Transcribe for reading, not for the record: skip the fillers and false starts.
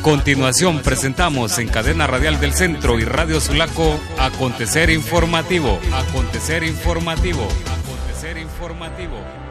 continuación presentamos en Cadena Radial del Centro y Radio Sulaco Acontecer Informativo. Acontecer Informativo. Acontecer Informativo.